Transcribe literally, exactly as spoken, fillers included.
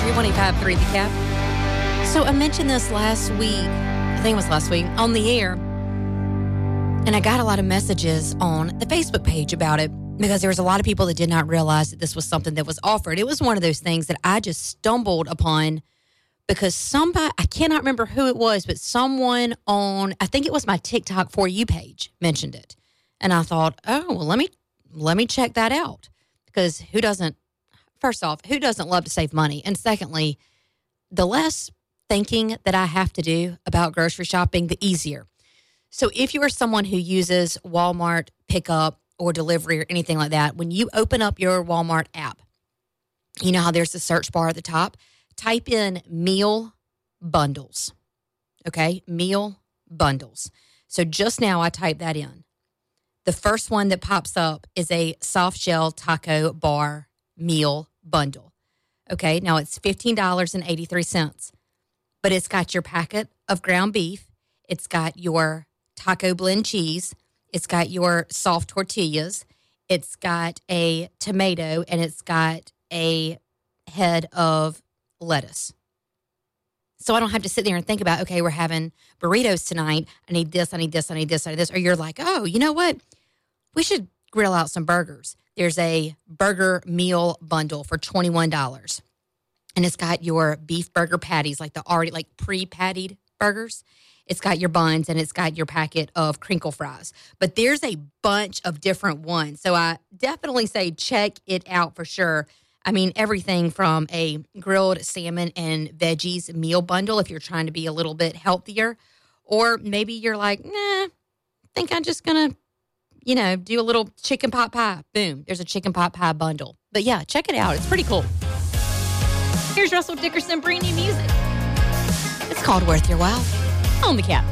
Country, one oh five point three The Cap. So I mentioned this last week, I think it was last week, on the air, and I got a lot of messages on the Facebook page about it because there was a lot of people that did not realize that this was something that was offered. It was one of those things that I just stumbled upon because somebody, I cannot remember who it was, but someone on, I think it was my TikTok For You page mentioned it. And I thought, oh, well, let me let me check that out. Because who doesn't, first off, who doesn't love to save money? And secondly, the less thinking that I have to do about grocery shopping, the easier. So if you are someone who uses Walmart pickup or delivery or anything like that, when you open up your Walmart app, you know how there's the search bar at the top? Type in meal bundles, okay? Meal bundles. So just now I typed that in. The first one that pops up is a soft shell taco bar meal bundle. Okay, now it's fifteen dollars and eighty-three cents, but it's got your packet of ground beef. It's got your taco blend cheese. It's got your soft tortillas. It's got a tomato, and it's got a head of lettuce. So I don't have to sit there and think about, okay, we're having burritos tonight. I need this, I need this, I need this, I need this. Or you're like, oh, you know what? We should grill out some burgers. There's a burger meal bundle for twenty-one dollars. And it's got your beef burger patties, like the already, like pre-pattied burgers. It's got your buns, and it's got your packet of crinkle fries. But there's a bunch of different ones. So I definitely say check it out for sure. I mean, everything from a grilled salmon and veggies meal bundle if you're trying to be a little bit healthier. Or maybe you're like, nah, I think I'm just going to, you know, do a little chicken pot pie. Boom, there's a chicken pot pie bundle. But yeah, check it out. It's pretty cool. Here's Russell Dickerson bringing you music. It's called Worth Your While on The Cap.